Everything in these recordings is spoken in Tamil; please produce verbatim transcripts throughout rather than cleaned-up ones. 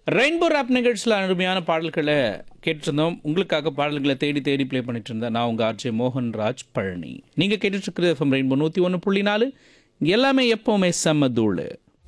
ரெயின்போ ராப் நிகழ்ச்சியில் அருமையான பாடல்களை கேட்டிருந்தோம். உங்களுக்காக பாடல்களை தேடி தேடி ப்ளே பண்ணிட்டு இருந்தேன். நான் உங்கள் ஆர்ஜே மோகன்ராஜ் பழனி. நீங்கள் கேட்டுட்ருக்கிறது எஃப்எம் ரெயின்போ நூற்றி ஒன்று புள்ளி நாலு. எல்லாமே எப்போவுமே செம்ம தூள்.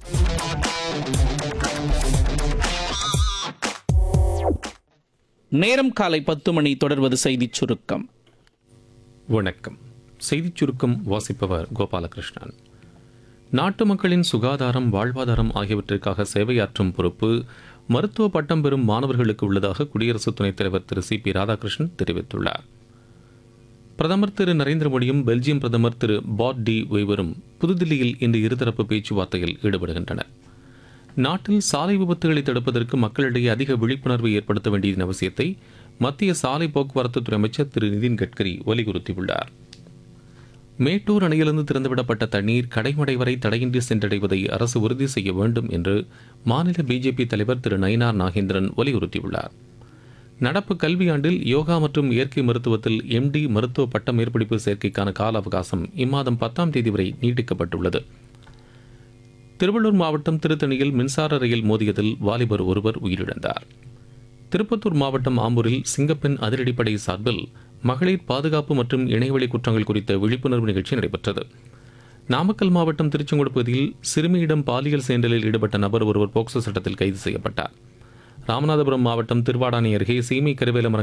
நேரம் காலை பத்து மணி. தொடர்வது செய்திச் சுருக்கம். வணக்கம். செய்திச் சுருக்கம் வாசிப்பவர் கோபாலகிருஷ்ணன். நாட்டு மக்களின் சுகாதாரம், வாழ்வாதாரம் ஆகியவற்றிற்காக சேவையாற்றும் பொறுப்பு மருத்துவ பட்டம் பெறும் மாணவர்களுக்கு உள்ளதாக குடியரசு துணைத் தலைவர் திரு சி பி ராதாகிருஷ்ணன் தெரிவித்துள்ளார். பிரதமர் திரு நரேந்திர மோடியும் பெல்ஜியம் பிரதமர் திரு பாட் டி வெய்வரும் புதுதில்லியில் இன்று இருதரப்பு பேச்சுவார்த்தையில் ஈடுபடுகின்றனர். நாட்டில் சாலை விபத்துகளை தடுப்பதற்கு மக்களிடையே அதிக விழிப்புணர்வை ஏற்படுத்த வேண்டியதன் அவசியத்தை மத்திய சாலை போக்குவரத்துத்துறை அமைச்சர் திரு நிதின் கட்கரி வலியுறுத்தியுள்ளார். மேட்டூர் அணையிலிருந்து திறந்துவிடப்பட்ட தண்ணீர் கடைமடை வரை தடையின்றி சென்றடைவதை அரசு உறுதி செய்ய வேண்டும் என்று மாநில பிஜேபி தலைவர் திரு நயினார் நாகேந்திரன் வலியுறுத்தியுள்ளார். நடப்பு கல்வியாண்டில் யோகா மற்றும் இயற்கை மருத்துவத்தில் எம்டி மருத்துவ பட்ட மேற்படிப்பு சேர்க்கைக்கான கால அவகாசம் இம்மாதம் பத்தாம் தேதி வரை நீட்டிக்கப்பட்டுள்ளது. திருவள்ளூர் மாவட்டம் திருத்தணியில் மின்சார ரயில் மோதியதில் வாலிபர் ஒருவர் உயிரிழந்தார். திருப்பத்தூர் மாவட்டம் ஆம்பூரில் சிங்கப்பெண் அதிரடிப்படை சார்பில் மகளிர் பாதுகாப்பு மற்றும் இணையவழி குற்றங்கள் குறித்த விழிப்புணர்வு நிகழ்ச்சி நடைபெற்றது. நாமக்கல் மாவட்டம் திருச்செங்கோடு பகுதியில் சிறுமியிடம் பாலியல் சேண்டலில் ஈடுபட்ட நபர் ஒருவர் போக்சோ சட்டத்தில் கைது செய்யப்பட்டார். ராமநாதபுரம் மாவட்டம் திருவாடானை அருகே சீமை கருவேல மரங்கள்